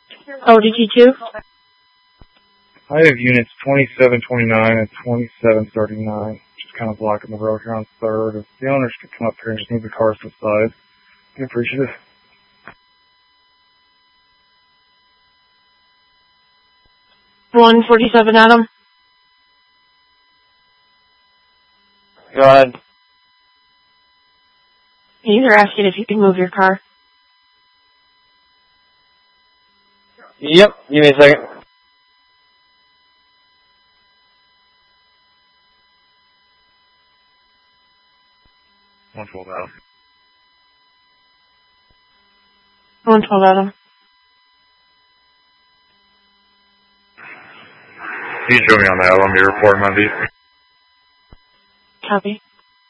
ODT2? I have units 2729 and 2739, just kind of blocking the road here on 3rd. If the owners could come up here and just move the cars to the side, I'd appreciate it. 147, Adam. Go ahead. They're asking if you can move your car. Yep, give me a second. One 12 Adam. 112, Adam. Can you show me on the LM you're reporting on these? Copy.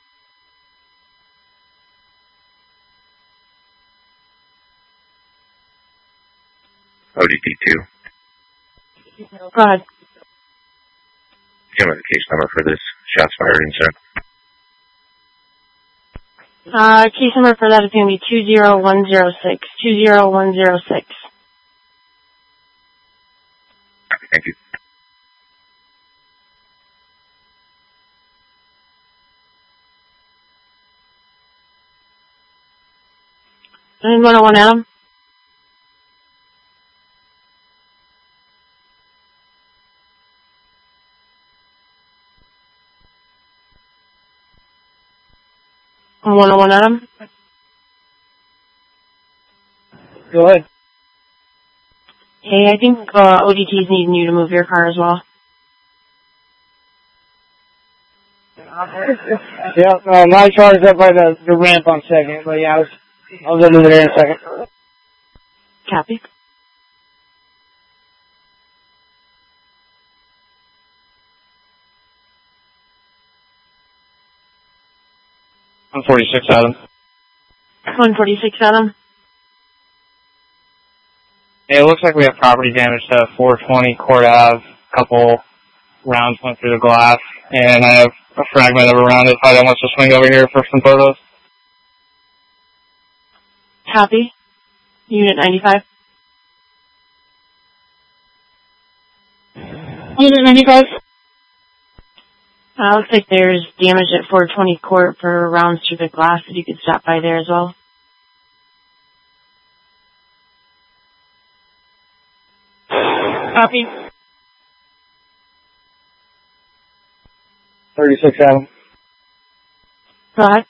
ODT2. Go ahead. Give me the case number for this shots fired incident. Case number for that is going to be 20106. 20106. Thank you. And 101, Adam. And 101, Adam. Go ahead. Hey, I think ODT's needing you to move your car as well. Yeah, my car is up by the ramp on 2nd, but yeah, I'll go move it there in a second. Copy. I'm 46, Adam. 146, Adam. Yeah, it looks like we have property damage to 420 Court Ave. A couple rounds went through the glass, and I have a fragment of a round if I wants to swing over here for some photos. Copy. Unit 95. Unit 95. Looks like there's damage at 420 Court for rounds through the glass, if you could stop by there as well. Copy. 36, Adam. Go ahead.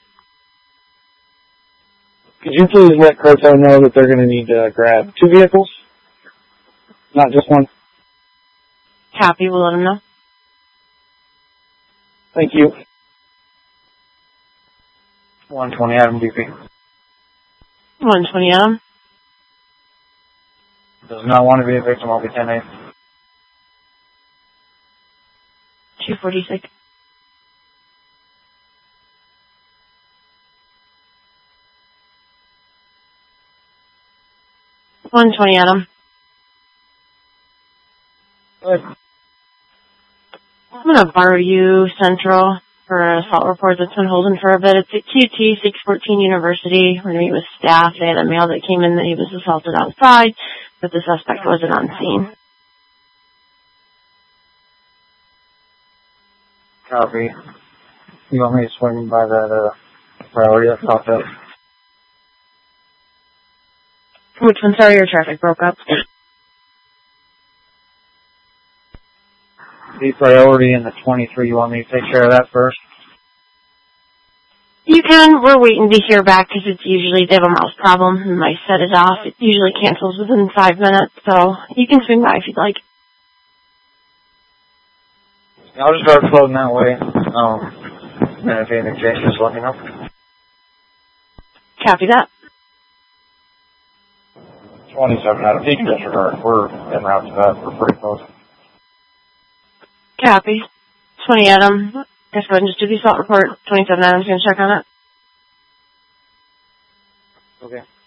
Could you please let Croto know that they're going to need to grab 2 vehicles? Not just one. Copy, we'll let them know. Thank you. 120 Adam DP. 120, Adam. Does not want to be a victim, I'll be 10-8. 246. $120, Adam. Good. I'm going to borrow you Central for an assault report that's been holding for a bit. It's at QT 614 University. We're going to meet with staff. They had a mail that came in that he was assaulted outside, but the suspect wasn't on scene. Copy. You want me to swing by that priority that popped up? Which one? Sorry, your traffic broke up. The priority and the 23, you want me to take care of that first? You can. We're waiting to hear back because it's usually they have a mouse problem and my set is off. It usually cancels within 5 minutes, so you can swing by if you'd like. I'll just start floating that way. And if anything changes, let me know. Copy that. 27 out of peak disregard. We're en route to that. We're pretty close. Copy. 20 Adam. Guess go ahead and just do the assault report. 27 Adam's going to check on it. Okay.